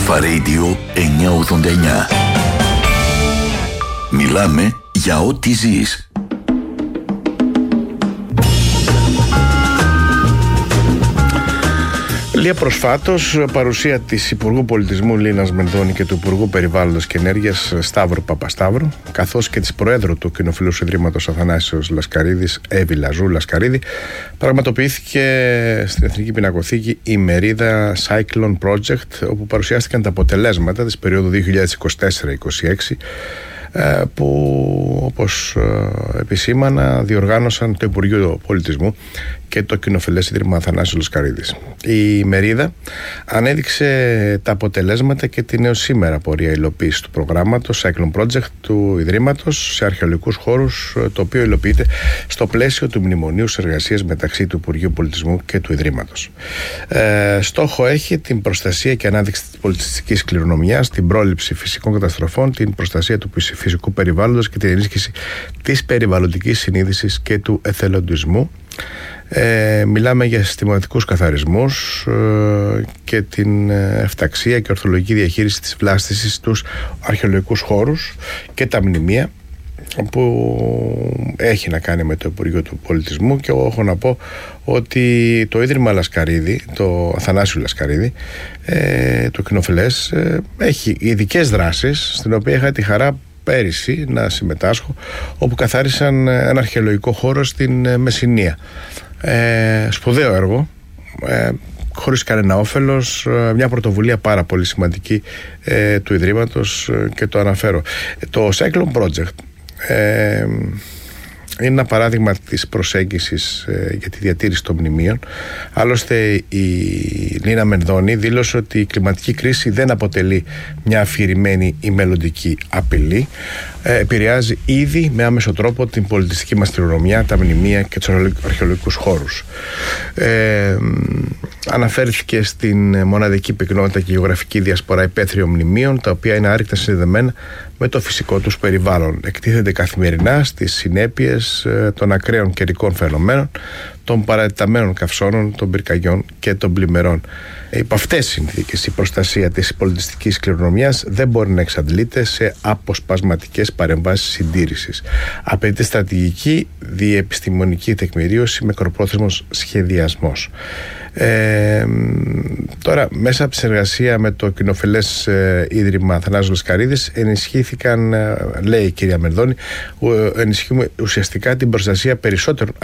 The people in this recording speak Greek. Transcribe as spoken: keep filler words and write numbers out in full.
Αλφα Radio εννιακόσια ογδόντα εννιά. Μιλάμε για ό,τι ζεις. Λίγα προσφάτως, παρουσία της Υπουργού Πολιτισμού Λίνας Μενδώνη και του Υπουργού Περιβάλλοντος και Ενέργειας Σταύρου Παπασταύρου, καθώς και της Προέδρου του Κοινοφιλούς Ιδρύματος Αθανάσιος Λασκαρίδης, Εύη Λαζού Λασκαρίδη, πραγματοποιήθηκε στην Εθνική Πινακοθήκη η μερίδα Cyclone Project, όπου παρουσιάστηκαν τα αποτελέσματα της περίοδου δύο χιλιάδες είκοσι τέσσερα είκοσι έξι, που, όπως επισήμανα, διοργάνωσαν το Υπουργείο Πολιτισμού και το Κοινοφιλές Ίδρυμα Αθανάσιος Λασκαρίδης. Η μερίδα ανέδειξε τα αποτελέσματα και την έως σήμερα πορεία υλοποίηση του προγράμματος Cyclone Project του Ιδρύματος σε αρχαιολογικούς χώρους, το οποίο υλοποιείται στο πλαίσιο του Μνημονίου συνεργασίας μεταξύ του Υπουργείου Πολιτισμού και του Ιδρύματος. Ε, στόχο έχει την προστασία και ανάδειξη της πολιτιστικής κληρονομιάς, την πρόληψη φυσικών καταστροφών, την προστασία του φυσικού περιβάλλοντος και την ενίσχυση της περιβαλλοντικής συνείδησης και του εθελοντισμού. Ε, μιλάμε για συστηματικούς καθαρισμούς ε, και την εφταξία και ορθολογική διαχείριση της βλάστησης στους αρχαιολογικούς χώρους και τα μνημεία, που έχει να κάνει με το Υπουργείο του Πολιτισμού. Και εγώ έχω να πω ότι το Ίδρυμα Λασκαρίδη, το Αθανάσιο Λασκαρίδη, ε, το Κοινοφιλές, ε, έχει ειδικές δράσεις, στην οποία είχα τη χαρά πέρυσι να συμμετάσχω, όπου καθάρισαν ένα αρχαιολογικό χώρο στην Μεσσηνία. Ε, σπουδαίο έργο, ε, χωρίς κανένα όφελος, μια πρωτοβουλία πάρα πολύ σημαντική ε, του Ιδρύματος, ε, και το αναφέρω. Το Cyclone Project ε, είναι ένα παράδειγμα της προσέγγισης ε, για τη διατήρηση των μνημείων. Άλλωστε, η Λίνα Μενδώνη δήλωσε ότι η κλιματική κρίση δεν αποτελεί μια αφηρημένη ή μελλοντική απειλή. Ε, επηρεάζει ήδη με άμεσο τρόπο την πολιτιστική μας κληρονομιά, τα μνημεία και τους αρχαιολογικούς χώρους. Ε, αναφέρθηκε στην μοναδική πυκνότητα και γεωγραφική διασπορά υπαίθριων μνημείων, τα οποία είναι άρρηκτα συνδεδεμένα με το φυσικό τους περιβάλλον. Εκτίθενται καθημερινά στις συνέπειες ε, των ακραίων καιρικών φαινομένων, των παρατεταμένων καυσώνων, των πυρκαγιών και των πλημμυρών. Υπό αυτές τις συνθήκες, η προστασία της πολιτιστικής κληρονομιάς δεν μπορεί να εξαντλείται σε αποσπασματικές παρεμβάσεις συντήρησης. Απαιτείται στρατηγική διεπιστημονική τεκμηρίωση, μακροπρόθεσμος σχεδιασμός. Ε, τώρα, μέσα από τη συνεργασία με το Κοινοφιλές ε, Ίδρυμα Αθανάσιος Λασκαρίδης, ενισχύθηκαν, ε, λέει η κυρία Μενδώνη, ε, ενισχύουμε ουσιαστικά την προστασία περισσότερων